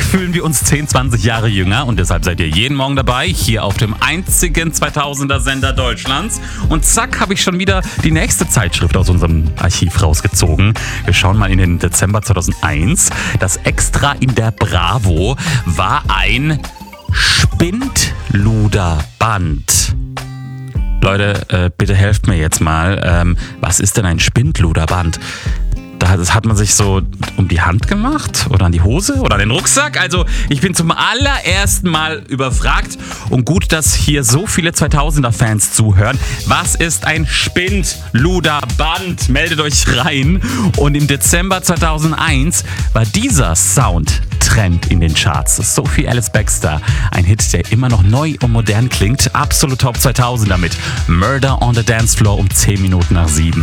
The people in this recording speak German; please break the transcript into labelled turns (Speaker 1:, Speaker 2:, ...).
Speaker 1: fühlen wir uns 10, 20 Jahre jünger und deshalb seid ihr jeden Morgen dabei, hier auf dem einzigen 2000er Sender Deutschlands. Und zack, habe ich schon wieder die nächste Zeitschrift aus unserem Archiv rausgezogen. Wir schauen mal in den Dezember 2001. Das Extra in der Bravo war ein Spindluderband. Leute, bitte helft mir jetzt mal. Was ist denn ein Spindluderband? Das hat man sich so um die Hand gemacht oder an die Hose oder an den Rucksack. Also ich bin zum allerersten Mal überfragt und gut, dass hier so viele 2000er-Fans zuhören. Was ist ein Spindluderband? Meldet euch rein. Und im Dezember 2001 war dieser Sound Trend in den Charts. Sophie Ellis Bextor, ein Hit, der immer noch neu und modern klingt. Absolut Top 2000er mit Murder on the Dance Floor um 10 Minuten nach 7.